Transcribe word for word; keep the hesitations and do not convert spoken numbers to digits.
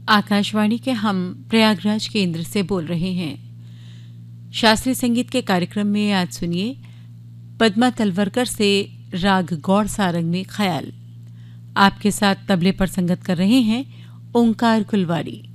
आकाशवाणी के हम प्रयागराज केंद्र से बोल रहे हैं। शास्त्रीय संगीत के कार्यक्रम में आज सुनिए पद्मा तलवरकर से राग गौड़ सारंग में ख्याल। आपके साथ तबले पर संगत कर रहे हैं ओंकार कुलवाड़ी।